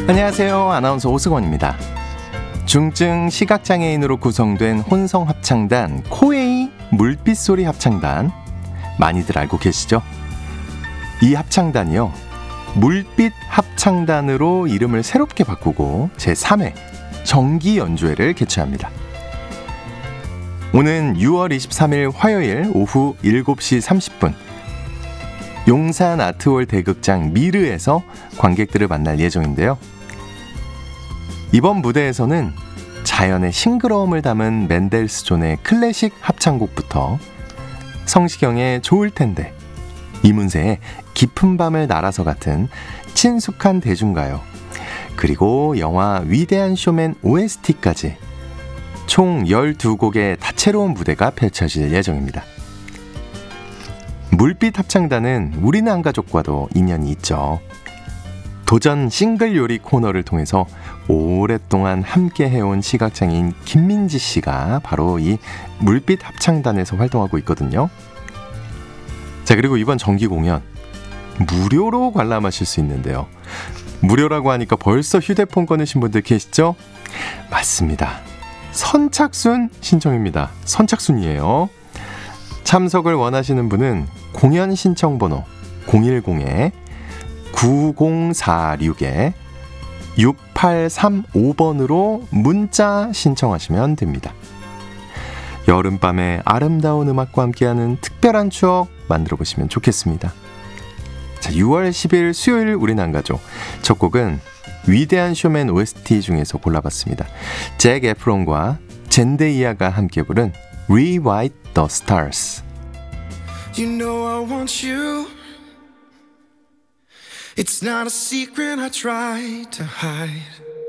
안녕하세요. 아나운서 오승원입니다. 중증 시각장애인으로 구성된 혼성합창단 코웨이 물빛소리 합창단, 많이들 알고 계시죠? 이 합창단이요, 물빛 합창단으로 이름을 새롭게 바꾸고 제3회 정기 연주회를 개최합니다. 오는 6월 23일 화요일 오후 7시 30분 용산 아트홀 대극장 미르에서 관객들을 만날 예정인데요. 이번 무대에서는 자연의 싱그러움을 담은 멘델스존의 클래식 합창곡부터 성시경의 좋을 텐데, 이문세의 깊은 밤을 날아서 같은 친숙한 대중가요, 그리고 영화 위대한 쇼맨 OST까지 총 12곡의 다채로운 무대가 펼쳐질 예정입니다. 물빛 합창단은 우리는 한 가족과도 인연이 있죠. 도전 싱글 요리 코너를 통해서 오랫동안 함께 해온 시각장애인 김민지 씨가 바로 이 물빛 합창단에서 활동하고 있거든요. 자, 그리고 이번 정기 공연 무료로 관람하실 수 있는데요. 무료라고 하니까 벌써 휴대폰 꺼내신 분들 계시죠? 맞습니다. 선착순 신청입니다. 선착순이에요. 참석을 원하시는 분은 공연 신청 번호 010-9046-6835번으로 문자 신청하시면 됩니다. 여름밤에 아름다운 음악과 함께하는 특별한 추억 만들어 보시면 좋겠습니다. 자, 6월 10일 수요일 우린 한 가족, 첫 곡은 위대한 쇼맨 OST 중에서 골라봤습니다. 잭 에프론과 젠데이아가 함께 부른 Rewrite the Stars. You know I want you. It's not a secret I try to hide.